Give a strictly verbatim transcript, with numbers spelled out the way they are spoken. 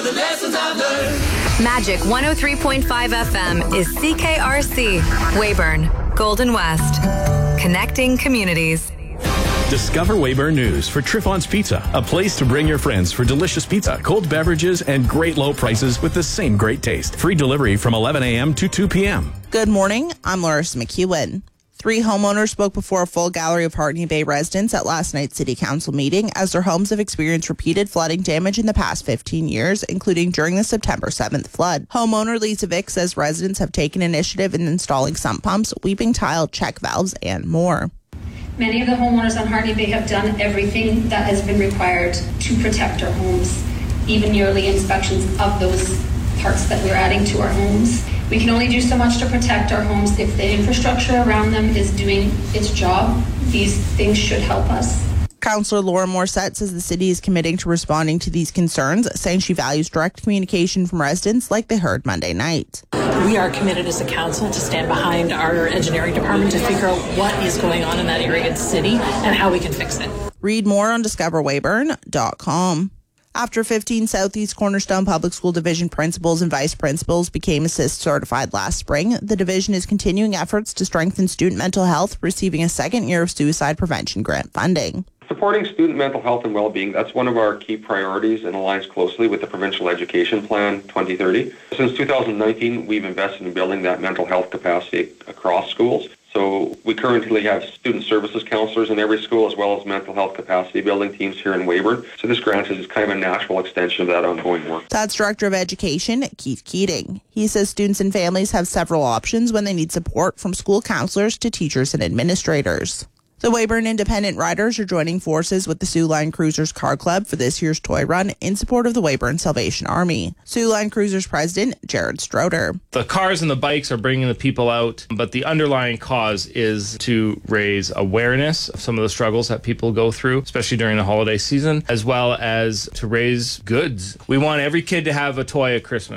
the lessons I've learned. Magic one oh three point five F M is C K R C, Weyburn, Golden West. Connecting communities. Discover Weyburn News for Triffon's Pizza, a place to bring your friends for delicious pizza, cold beverages, and great low prices with the same great taste. Free delivery from eleven a.m. to two p.m. Good morning. I'm Loris McEwen. Three homeowners spoke before a full gallery of Hartney Bay residents at last night's City Council meeting as their homes have experienced repeated flooding damage in the past fifteen years, including during the September seventh flood. Homeowner Lisa Vick says residents have taken initiative in installing sump pumps, weeping tile, check valves, and more. Many of the homeowners on Hartney Bay have done everything that has been required to protect our homes, even yearly inspections of those parts that we're adding to our homes. We can only do so much to protect our homes if the infrastructure around them is doing its job. These things should help us. Councillor Laura Morissette says the city is committing to responding to these concerns, saying she values direct communication from residents like they heard Monday night. We are committed as a council to stand behind our engineering department to figure out what is going on in that area of the city and how we can fix it. Read more on discover weyburn dot com. After fifteen Southeast Cornerstone Public School Division principals and vice principals became ASSIST certified last spring, the division is continuing efforts to strengthen student mental health, receiving a second year of suicide prevention grant funding. Supporting student mental health and well-being, that's one of our key priorities and aligns closely with the Provincial Education Plan twenty thirty. Since two thousand nineteen, we've invested in building that mental health capacity across schools. So we currently have student services counselors in every school, as well as mental health capacity building teams here in Weyburn. So this grant is kind of a natural extension of that ongoing work. That's Director of Education, Keith Keating. He says students and families have several options when they need support, from school counselors to teachers and administrators. The Weyburn Independent Riders are joining forces with the Soo Line Cruisers Car Club for this year's toy run in support of the Weyburn Salvation Army. Soo Line Cruisers President Jared Stroder. The cars and the bikes are bringing the people out, but the underlying cause is to raise awareness of some of the struggles that people go through, especially during the holiday season, as well as to raise goods. We want every kid to have a toy at Christmas.